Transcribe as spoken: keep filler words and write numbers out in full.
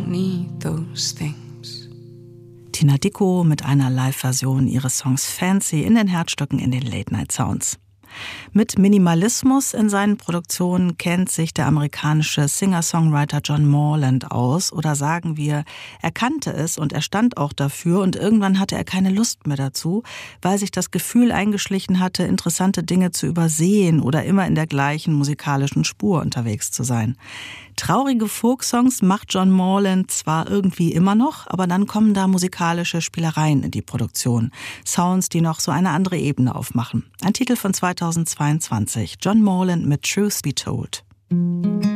don't need those things. Tina Dickow mit einer Live-Version ihres Songs Fancy in den Herzstücken in den Late Night Sounds. Mit Minimalismus in seinen Produktionen kennt sich der amerikanische Singer-Songwriter John Morland aus. Oder sagen wir, er kannte es und er stand auch dafür und irgendwann hatte er keine Lust mehr dazu, weil sich das Gefühl eingeschlichen hatte, interessante Dinge zu übersehen oder immer in der gleichen musikalischen Spur unterwegs zu sein. Traurige Folksongs macht John Morland zwar irgendwie immer noch, aber dann kommen da musikalische Spielereien in die Produktion. Sounds, die noch so eine andere Ebene aufmachen. Ein Titel von zweitausendzweiundzwanzig. John Morland mit Truth Be Told.